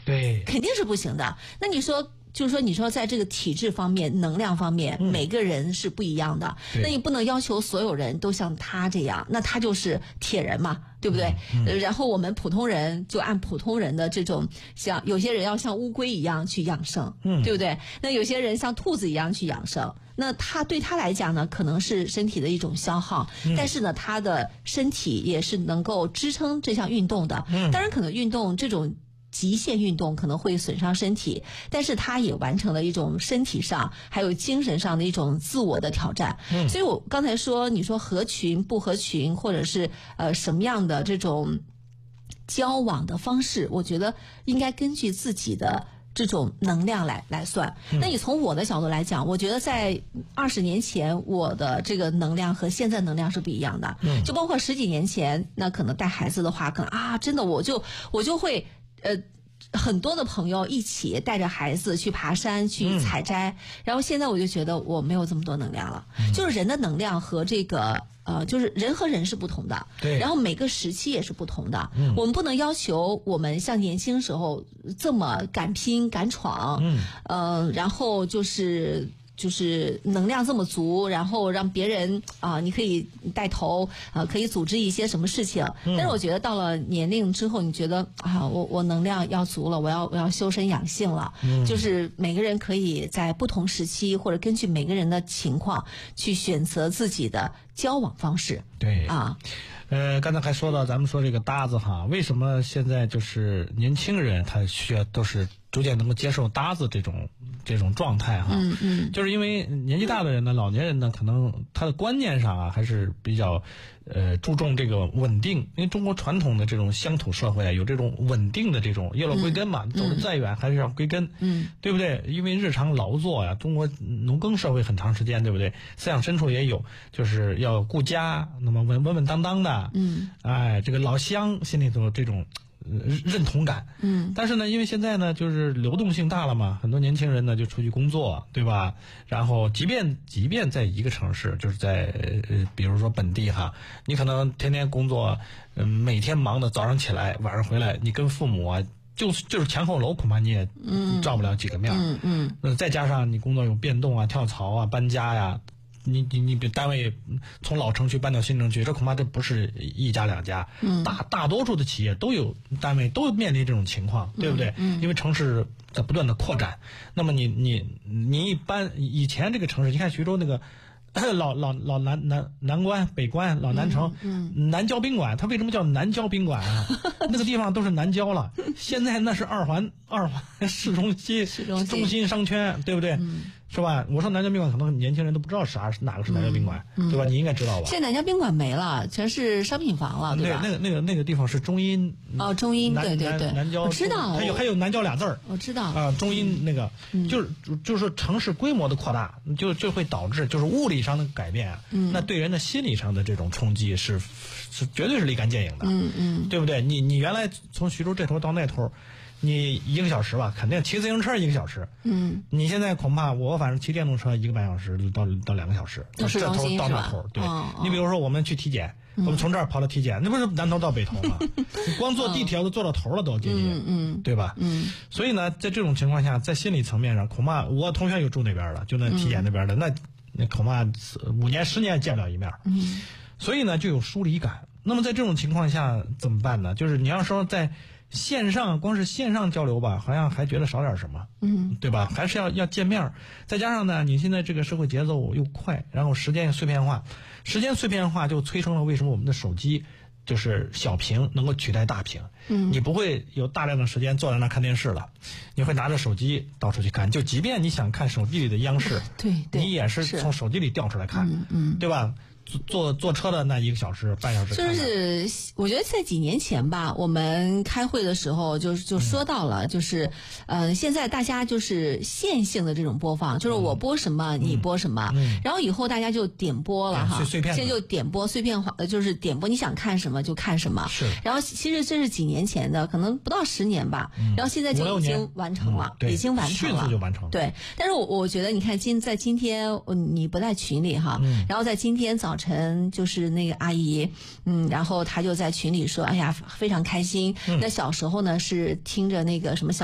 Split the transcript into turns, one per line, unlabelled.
对，
肯定是不行的。那你说。就是说，你说在这个体质方面、能量方面，每个人是不一样的。那你不能要求所有人都像他这样，那他就是铁人嘛，对不对？然后我们普通人就按普通人的这种，像有些人要像乌龟一样去养生，对不对？那有些人像兔子一样去养生。那他对他来讲呢，可能是身体的一种消耗，但是呢，他的身体也是能够支撑这项运动的。当然，可能运动这种极限运动可能会损伤身体，但是它也完成了一种身体上还有精神上的一种自我的挑战。所以我刚才说，你说合群不合群，或者是什么样的这种交往的方式，我觉得应该根据自己的这种能量来算。那你从我的角度来讲，我觉得在20年前我的这个能量和现在能量是不一样的。就包括10几年前，那可能带孩子的话，可能真的我就会很多的朋友一起带着孩子去爬山去采摘，然后现在我就觉得我没有这么多能量了。就是人的能量和这个就是人和人是不同的，
对，然
后每个时期也是不同的。我们不能要求我们像年轻时候这么敢拼敢闯，然后就是能量这么足，然后让别人你可以带头可以组织一些什么事情。但是我觉得到了年龄之后，你觉得我能量要足了，我要修身养性了。就是每个人可以在不同时期或者根据每个人的情况去选择自己的交往方式。
对刚才还说到咱们说这个搭子哈，为什么现在就是年轻人他需要都是逐渐能够接受搭子这种状态哈？就是因为年纪大的人呢，老年人呢，可能他的观念上还是比较注重这个稳定，因为中国传统的这种乡土社会有这种稳定的这种叶落归根嘛，走得再远还是要归根，对不对？因为日常劳作呀，中国农耕社会很长时间，对不对？思想深处也有，就是要顾家，那么稳稳当当的，这个老乡心里头有这种认同感，但是呢，因为现在呢，就是流动性大了嘛，很多年轻人呢就出去工作，对吧？然后即便在一个城市，就是在比如说本地哈，你可能天天工作，每天忙的早上起来，晚上回来，你跟父母就是前后楼，恐怕你也照不了几个面。再加上你工作有变动跳槽搬家呀。你比单位从老城区搬到新城区，这恐怕这不是一家两家，大多数的企业都有单位都面临这种情况，对不对？因为城市在不断的扩展，那么你一般以前这个城市，你看徐州那个老南关、北关、老南城，南郊宾馆，它为什么叫南郊宾馆啊？那个地方都是南郊了，现在那是二环市中心商圈，对不对？是吧？我说南郊宾馆，可能年轻人都不知道哪个是南郊宾馆，对吧？你应该知道吧？
现在南郊宾馆没了，全是商品房了，对吧？
那个地方是中阴
中阴，对，
南郊，
我知道，
还有南郊俩字儿，
我知道
中阴那个，就是城市规模的扩大，就会导致就是物理上的改变，那对人的心理上的这种冲击是绝对是立竿见影的，对不对？你原来从徐州这头到那头。你1个小时吧，肯定骑自行车1个小时。你现在恐怕我反正骑电动车1个半小时到2个小时，从这头到那头。对，你比如说我们去体检，我们从这儿跑到体检，那不是南头到北头吗？你光坐地铁都坐到头了都接近，对吧？所以呢，在这种情况下，在心理层面上，恐怕我同学有住那边的，就那体检那边的，那恐怕5年10年见不了一面。所以呢，就有疏离感。那么在这种情况下怎么办呢？就是你要说在线上，光是线上交流吧，好像还觉得少点什么，对吧？还是要见面。再加上呢，你现在这个社会节奏又快，然后时间碎片化就催生了为什么我们的手机就是小屏能够取代大屏。你不会有大量的时间坐在那看电视了，你会拿着手机到处去看，就即便你想看手机里的央视，
对，
你也是从手机里调出来看，对吧？坐车的那1个小时半小时，
就是我觉得在几年前吧，我们开会的时候就说到了，就是现在大家就是线性的这种播放，就是我播什么你播什么，然后以后大家就点播了哈，
碎片，
现在就点播碎片化，就是点播你想看什么就看什么。
是。
然后其实这是几年前的，可能不到10年吧，然后现在就已经完成了，已经完成了，
迅速就完成了。
对，但是我觉得你看在今天你不在群里哈，然后在今天早晨就是那个阿姨，然后她就在群里说，哎呀非常开心。那小时候呢是听着那个什么